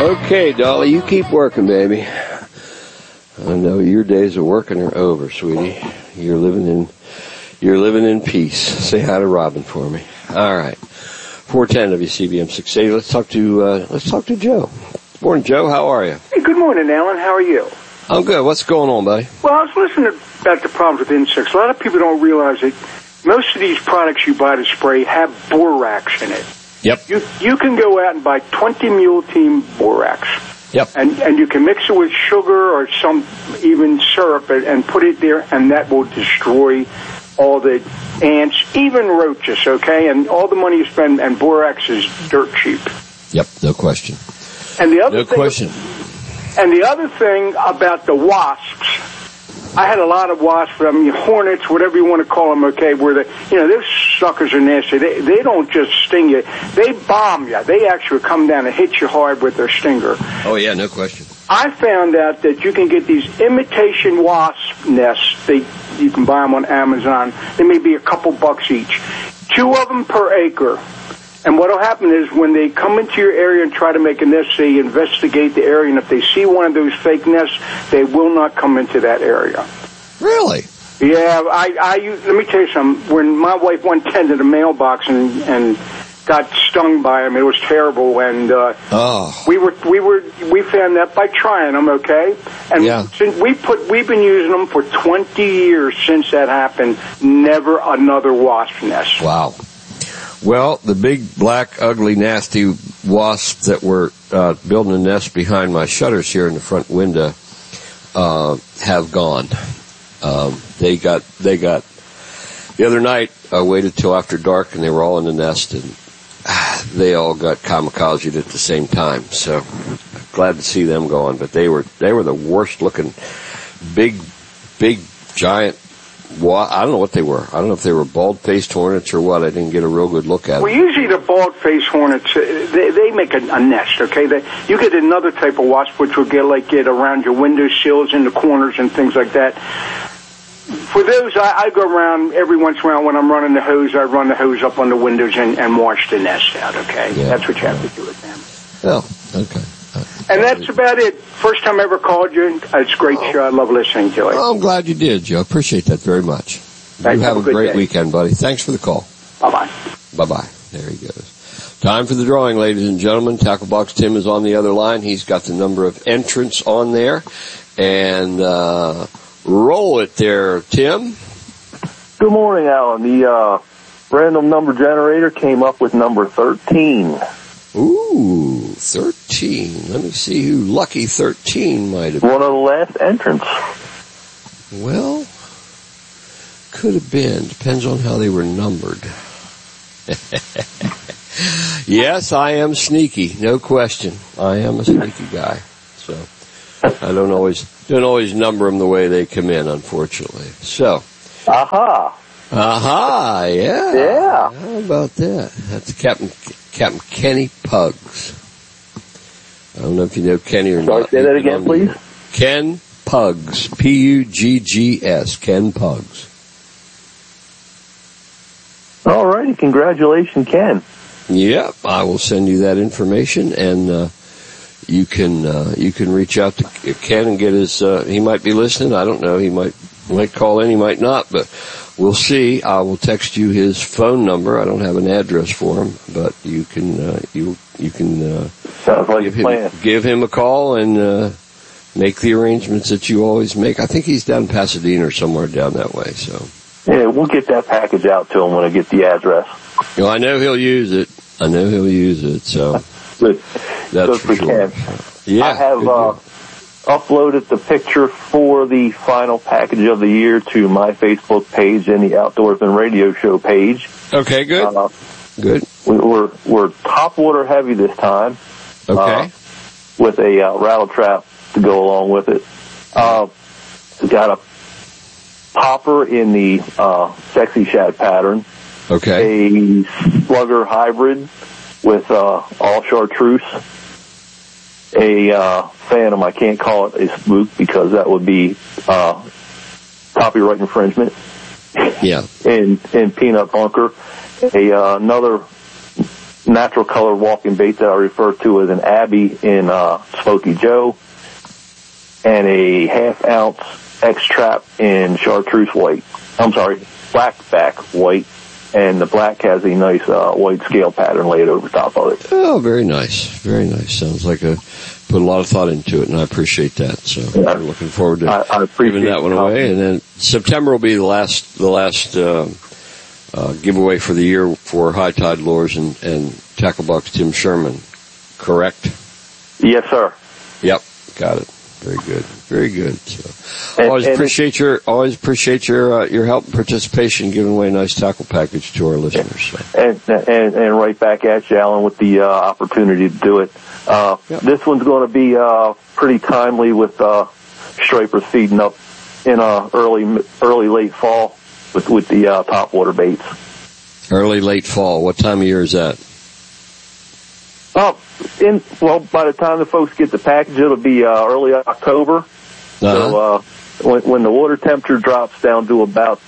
Okay, Dolly, you keep working, baby. I know your days of working are over, sweetie. You're living in peace. Say hi to Robin for me. All right. 410 WCBM 680. Let's talk to Joe. Morning, Joe. How are you? Hey, good morning, Alan. How are you? I'm good. What's going on, buddy? Well, I was listening about the problems with insects. A lot of people don't realize that most of these products you buy to spray have borax in it. Yep. You can go out and buy 20 Mule Team borax. Yep. And you can mix it with sugar or some even syrup and put it there, and that will destroy all the ants, even roaches, okay? And all the money you spend, and borax is dirt cheap. Yep, no question. And the other And the other thing about the wasps, I had a lot of wasps, hornets, whatever you want to call them, okay, where those suckers are nasty. They don't just sting you. They bomb you. They actually come down and hit you hard with their stinger. Oh, yeah, no question. I found out that you can get these imitation wasp nests. You can buy them on Amazon. They may be a couple bucks each. 2 of them per acre. And what will happen is when they come into your area and try to make a nest, they investigate the area, and if they see one of those fake nests, they will not come into that area. Really? Yeah, let me tell you something. When my wife went to the mailbox and got stung by them, it was terrible, and we found that by trying them, okay? And since we've been using them for 20 years since that happened. Never another wasp nest. Wow. Well, the big, black, ugly, nasty wasps that were building a nest behind my shutters here in the front window have gone. They got. The other night, I waited till after dark, and they were all in the nest, and they all got kamikazed at the same time. So, glad to see them gone. But they were the worst looking, big, giant. I don't know what they were. I don't know if they were bald-faced hornets or what. I didn't get a real good look at them. Well, usually the bald-faced hornets, they make a nest, okay? You get another type of wasp, which will get around your window sills in the corners and things like that. For those, I go around every once in a while when I'm running the hose. I run the hose up on the windows and wash the nest out, okay? Yeah. That's what you have to do with them. Oh, okay. And that's about it. First time I ever called you. It's a great show. I love listening to it. Oh, I'm glad you did, Joe. Appreciate that very much. Thanks. You have a great day. weekend, buddy. Thanks for the call. Bye-bye. Bye-bye. There he goes. Time for the drawing, ladies and gentlemen. Tackle Box Tim is on the other line. He's got the number of entrants on there. And roll it there, Tim. Good morning, Alan. The random number generator came up with number 13. Ooh, 13. Let me see who Lucky 13 might have been. One of the last entrants. Well, could have been. Depends on how they were numbered. Yes, I am sneaky. No question. I am a sneaky guy. So I don't always number them the way they come in, unfortunately. So. Aha, yeah. Yeah. How about that? That's Captain Kenny Puggs. I don't know if you know Kenny or not. Say that again, please. Ken Puggs. Puggs. Ken Puggs. All righty. Congratulations, Ken. Yep. I will send you that information, and you can reach out to Ken and get his. He might be listening. I don't know. He might call in. He might not. But we'll see. I will text you his phone number. I don't have an address for him, but you can Sounds like a plan. Give him a call and make the arrangements that you always make. I think he's down in Pasadena or somewhere down that way. So yeah, we'll get that package out to him when I get the address. Well, I know he'll use it. So Good. That's for sure. Yeah, I have uploaded the picture for the final package of the year to my Facebook page and the Outdoorsman Radio Show page. Okay, good. Good. We're topwater heavy this time. Okay. With a rattle trap to go along with it. Got a popper in the sexy shad pattern. Okay. A slugger hybrid with all chartreuse. A phantom, I can't call it a spook because that would be copyright infringement. Yeah. And peanut bunker. Another natural colored walking bait that I refer to as an Abbey in Smoky Joe, and a 1/2 ounce X-Trap in chartreuse white. I'm sorry, blackback white, and the black has a nice white scale pattern laid over top of it. Oh, very nice. Very nice. Sounds like put a lot of thought into it, and I appreciate that. So yeah. we're looking forward to giving that one away. And then September will be the last giveaway for the year for High Tide Lures and Tacklebuck's Tim Sherman. Correct? Yes, sir. Yep, got it. Very good. Very good. So, always appreciate your help and participation, giving away a nice tackle package to our listeners. So. And right back at you, Alan, with the opportunity to do it. Yep. This one's going to be pretty timely with stripers feeding up in early late fall with the topwater baits. Early late fall. What time of year is that? By the time the folks get the package, it'll be early October. Uh-huh. So when the water temperature drops down to about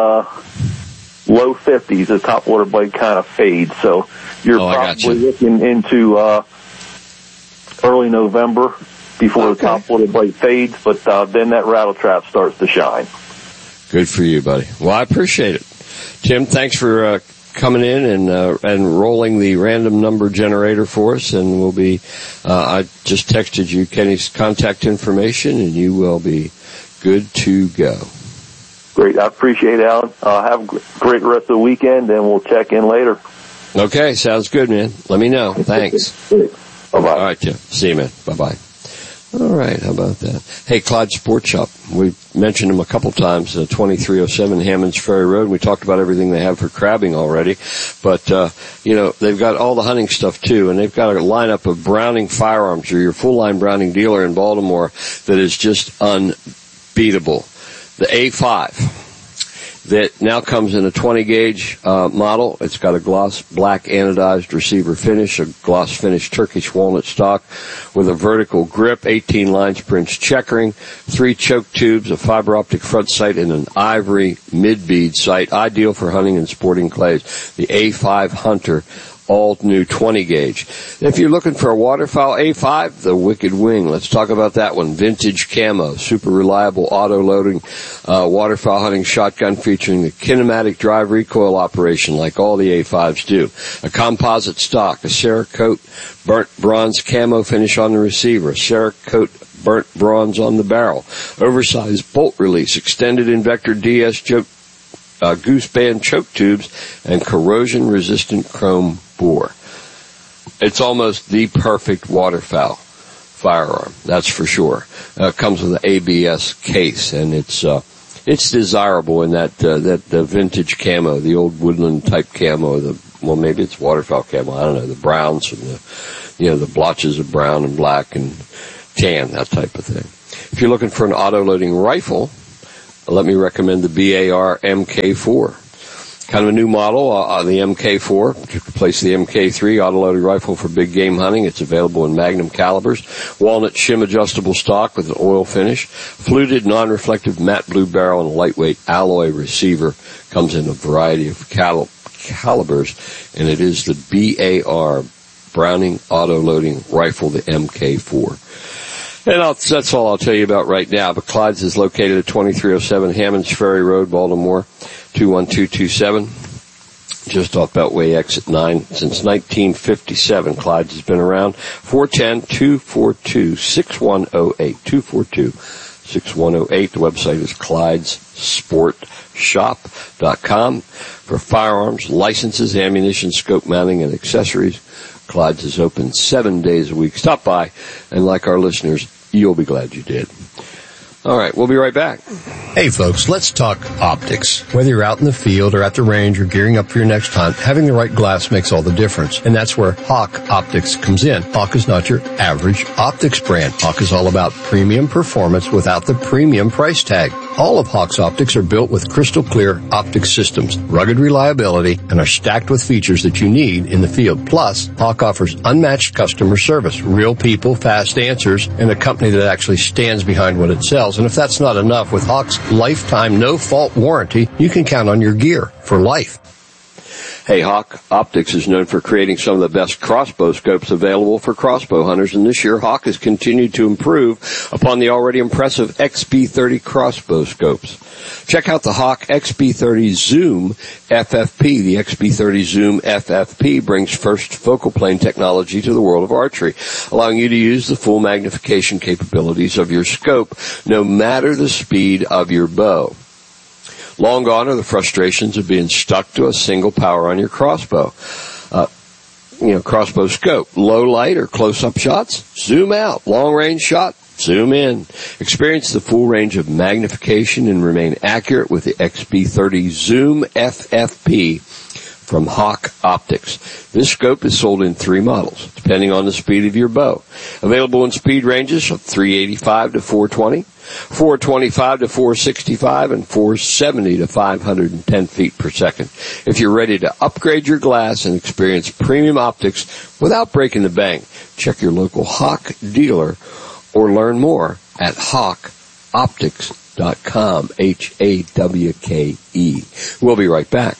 low 50s, the topwater bite kind of fades. So you're probably looking into early November before the topwater bite fades, but then that rattle trap starts to shine. Good for you, buddy. Well, I appreciate it. Tim, thanks for coming in and rolling the random number generator for us, and we'll be I just texted you Kenny's contact information, and you will be good to go. Great. I appreciate it, Alan. Have a great rest of the weekend, and we'll check in later. Okay, sounds good, man. Let me know. Thanks. Bye-bye. All right, Tim. See you, man. Bye-bye. All right, how about that? Hey, Clyde Sports Shop. We mentioned them a couple times, 2307 Hammonds Ferry Road. We talked about everything they have for crabbing already. But, they've got all the hunting stuff, too, and they've got a lineup of Browning firearms. You're your full-line Browning dealer in Baltimore that is just unbeatable. The A5 that now comes in a 20-gauge model. It's got a gloss black anodized receiver finish, a gloss finished Turkish walnut stock with a vertical grip, 18 lines per inch checkering, 3 choke tubes, a fiber optic front sight, and an ivory mid-bead sight, ideal for hunting and sporting clays. The A5 Hunter, all new 20 gauge. If you're looking for a waterfowl A5, the Wicked Wing. Let's talk about that one. Vintage camo, super reliable auto loading waterfowl hunting shotgun featuring the kinematic drive recoil operation like all the A5s do. A composite stock, a Cerakote burnt bronze camo finish on the receiver, a Cerakote burnt bronze on the barrel, oversized bolt release, extended Invector DS goose band choke tubes, and corrosion-resistant chrome bore. It's almost the perfect waterfowl firearm, that's for sure. Comes with an ABS case, and it's desirable in that vintage camo, the old woodland type camo. Maybe it's waterfowl camo. I don't know, the browns and the blotches of brown and black and tan, that type of thing. If you're looking for an auto-loading rifle, let me recommend the BAR MK4. Kind of a new model, the MK4, to replace the MK3 auto-loaded rifle for big game hunting. It's available in magnum calibers, walnut shim adjustable stock with an oil finish, fluted non-reflective matte blue barrel, and a lightweight alloy receiver. Comes in a variety of calibers, and it is the BAR Browning auto-loading rifle, the MK4. And that's all I'll tell you about right now. But Clyde's is located at 2307 Hammonds Ferry Road, Baltimore, 21227, just off Beltway exit 9. Since 1957, Clyde's has been around. 410-242-6108, 242-6108. The website is ClydesSportShop.com. For firearms, licenses, ammunition, scope mounting, and accessories, Clyde's is open 7 days a week. Stop by, and like our listeners, you'll be glad you did. All right, we'll be right back. Hey folks, let's talk optics. Whether you're out in the field or at the range or gearing up for your next hunt, having the right glass makes all the difference. And that's where Hawk Optics comes in. Hawk is not your average optics brand. Hawk is all about premium performance without the premium price tag. All of Hawk's optics are built with crystal clear optics systems, rugged reliability, and are stacked with features that you need in the field. Plus, Hawk offers unmatched customer service, real people, fast answers, and a company that actually stands behind what it sells. And if that's not enough, with Hawk's lifetime no-fault warranty, you can count on your gear for life. Hey, Hawk Optics is known for creating some of the best crossbow scopes available for crossbow hunters, and this year Hawk has continued to improve upon the already impressive XB30 crossbow scopes. Check out the Hawk XB30 Zoom FFP. The XB30 Zoom FFP brings first focal plane technology to the world of archery, allowing you to use the full magnification capabilities of your scope no matter the speed of your bow. Long gone are the frustrations of being stuck to a single power on your crossbow. Crossbow scope. Low light or close-up shots? Zoom out. Long-range shot? Zoom in. Experience the full range of magnification and remain accurate with the XB30 Zoom FFP from Hawk Optics. This scope is sold in 3 models, depending on the speed of your bow. Available in speed ranges of 385 to 420, 425 to 465, and 470 to 510 feet per second. If you're ready to upgrade your glass and experience premium optics without breaking the bank, check your local Hawk dealer or learn more at hawkoptics.com, HAWKE. We'll be right back.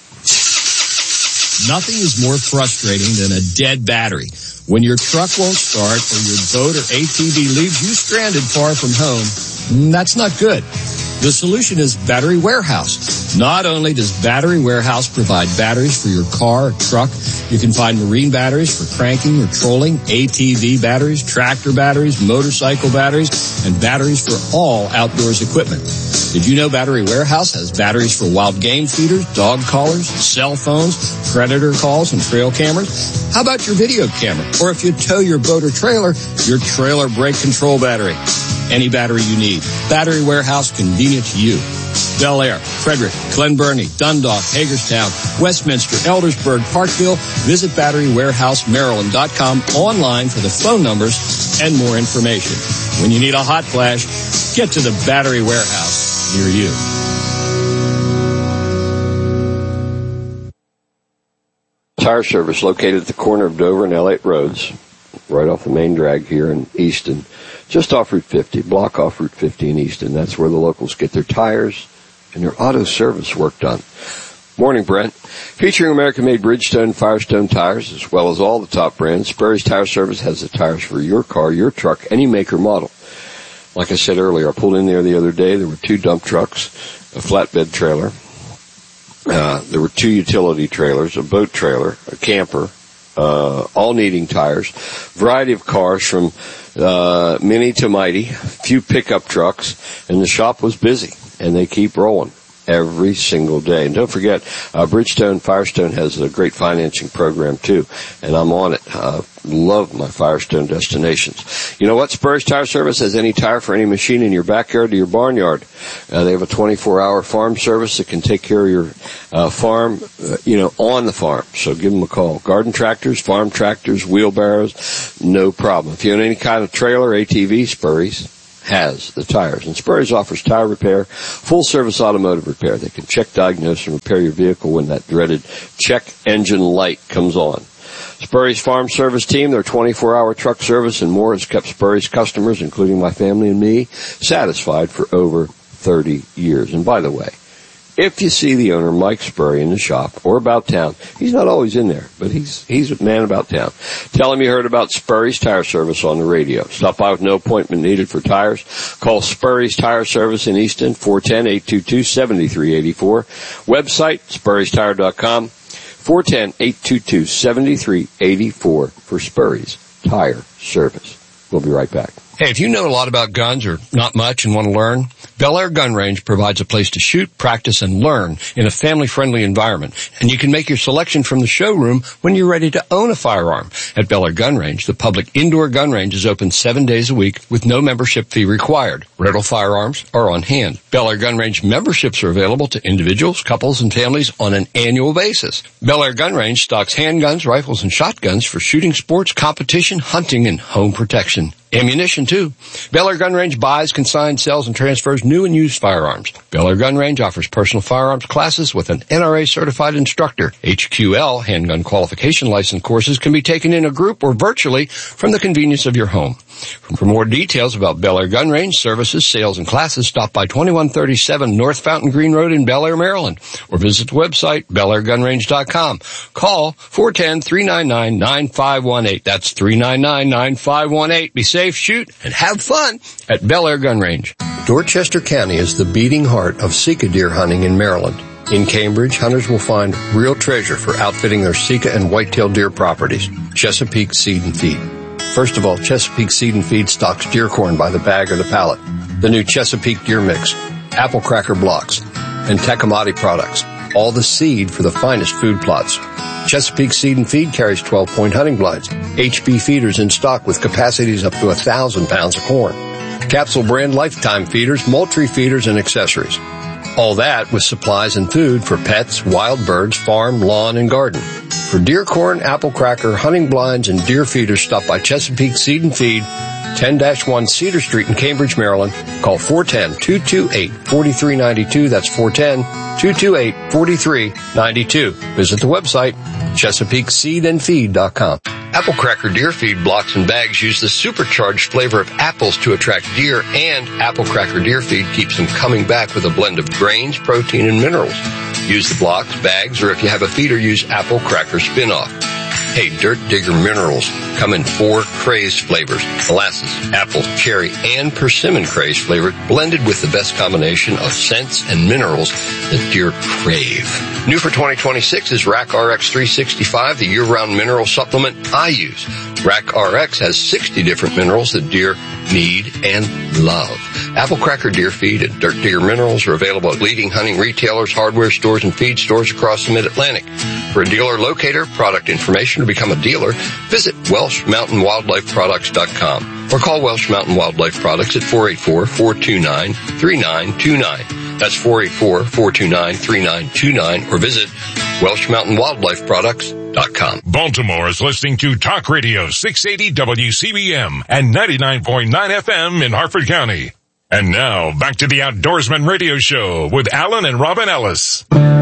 Nothing is more frustrating than a dead battery. When your truck won't start or your boat or ATV leaves you stranded far from home, that's not good. The solution is Battery Warehouse. Not only does Battery Warehouse provide batteries for your car or truck, you can find marine batteries for cranking or trolling, ATV batteries, tractor batteries, motorcycle batteries, and batteries for all outdoors equipment. Did you know Battery Warehouse has batteries for wild game feeders, dog collars, cell phones, predator calls, and trail cameras? How about your video camera? Or if you tow your boat or trailer, your trailer brake control battery. Any battery you need. Battery Warehouse, convenient to you. Bel Air, Frederick, Glen Burnie, Dundalk, Hagerstown, Westminster, Eldersburg, Parkville. Visit BatteryWarehouseMaryland.com online for the phone numbers and more information. When you need a hot flash, get to the Battery Warehouse near you. Tire Service located at the corner of Dover and L8 roads, right off the main drag here in Easton. Just off Route 50, block off Route 50 in Easton. That's where the locals get their tires and their auto service work done. Morning, Brent. Featuring American-made Bridgestone, Firestone tires, as well as all the top brands, Spurry's Tire Service has the tires for your car, your truck, any make or model. Like I said earlier, I pulled in there the other day. There were 2 dump trucks, a flatbed trailer. There were 2 utility trailers, a boat trailer, a camper, all needing tires. Variety of cars from mini to mighty, few pickup trucks, and the shop was busy, and they keep rolling every single day. And don't forget, Bridgestone Firestone has a great financing program too, and I'm on it. Love my Firestone destinations. You know what? Spurry's Tire Service has any tire for any machine in your backyard to your barnyard. They have a 24-hour farm service that can take care of your farm, on the farm. So give them a call. Garden tractors, farm tractors, wheelbarrows, no problem. If you own any kind of trailer, ATV, Spurry's has the tires. And Spurry's offers tire repair, full service automotive repair. They can check, diagnose, and repair your vehicle when that dreaded check engine light comes on. Spurry's Farm Service Team, their 24-hour truck service and more has kept Spurry's customers, including my family and me, satisfied for over 30 years. And by the way, if you see the owner, Mike Spurry, in the shop or about town, he's not always in there, but he's a man about town. Tell him you heard about Spurry's Tire Service on the radio. Stop by with no appointment needed for tires. Call Spurry's Tire Service in Easton, 410-822-7384. Website, spurrystire.com, 410-822-7384 for Spurry's Tire Service. We'll be right back. Hey, if you know a lot about guns or not much and want to learn, Bel Air Gun Range provides a place to shoot, practice, and learn in a family-friendly environment. And you can make your selection from the showroom when you're ready to own a firearm. At Bel Air Gun Range, the public indoor gun range is open 7 days a week with no membership fee required. Rental firearms are on hand. Bel Air Gun Range memberships are available to individuals, couples, and families on an annual basis. Bel Air Gun Range stocks handguns, rifles, and shotguns for shooting sports, competition, hunting, and home protection. Ammunition, too. Bel Air Gun Range buys, consigns, sells, and transfers new and used firearms. Bel Air Gun Range offers personal firearms classes with an NRA-certified instructor. HQL, handgun qualification license courses, can be taken in a group or virtually from the convenience of your home. For more details about Bel Air Gun Range services, sales, and classes, stop by 2137 North Fountain Green Road in Bel Air, Maryland, or visit the website, BelAirGunRange.com. Call 410-399-9518. That's 399-9518. Be safe, shoot, and have fun at Bel Air Gun Range. Dorchester County is the beating heart of Sika deer hunting in Maryland. In Cambridge, hunters will find real treasure for outfitting their Sika and whitetail deer properties. Chesapeake Seed and Feed. First of all, Chesapeake Seed and Feed stocks deer corn by the bag or the pallet, the new Chesapeake Deer Mix, apple cracker blocks, and Tecumate products. All the seed for the finest food plots. Chesapeake Seed and Feed carries 12-point hunting blinds, HB feeders in stock with capacities up to 1,000 pounds of corn, Capsule brand lifetime feeders, Moultrie feeders, and accessories. All that with supplies and food for pets, wild birds, farm, lawn, and garden. For deer corn, apple cracker, hunting blinds, and deer feeders, stop by Chesapeake Seed and Feed, 10-1 Cedar Street in Cambridge, Maryland. Call 410-228-4392. That's 410-228-4392. Visit the website, ChesapeakeSeedandFeed.com. Apple Cracker deer feed blocks and bags use the supercharged flavor of apples to attract deer, and Apple Cracker deer feed keeps them coming back with a blend of grains, protein, and minerals. Use the blocks, bags, or if you have a feeder, use Apple Cracker Spin-Off. Hey, Dirt Digger Minerals come in 4 crazed flavors: molasses, apple, cherry, and persimmon crazed flavor, blended with the best combination of scents and minerals that deer crave. New for 2026 is Rack RX 365, the year-round mineral supplement I use. Rack RX has 60 different minerals that deer need and love. Apple Cracker deer feed and Dirt Digger Minerals are available at leading hunting retailers, hardware stores, and feed stores across the Mid-Atlantic. For a dealer locator, product information, to become a dealer, visit WelshMountainWildlifeProducts.com or call Welsh Mountain Wildlife Products at 484-429-3929. That's 484-429-3929, or visit WelshMountainWildlifeProducts.com. Baltimore is listening to Talk Radio 680 WCBM and 99.9 FM in Harford County. And now, back to the Outdoorsman Radio Show with Alan and Robin Ellis.